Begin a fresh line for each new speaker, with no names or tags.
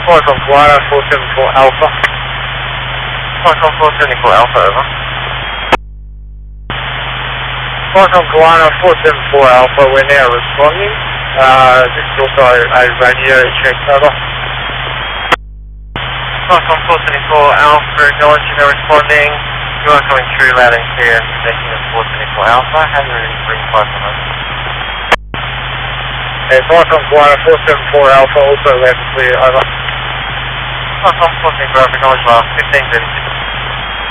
Qualcomm Guana 474 Alpha. Qualcomm 474 Alpha, over. Qualcomm Guana 474 Alpha, we're now responding. This is also a radio check, over. Qualcomm 474 Alpha, acknowledging they're responding. You are coming through loud and clear, taking the 474 Alpha, have you ring 5 on us? Okay, Qualcomm Guana 474 Alpha, also loud and clear, over. Qualcomm 474 Alpha, acknowledge last 1536.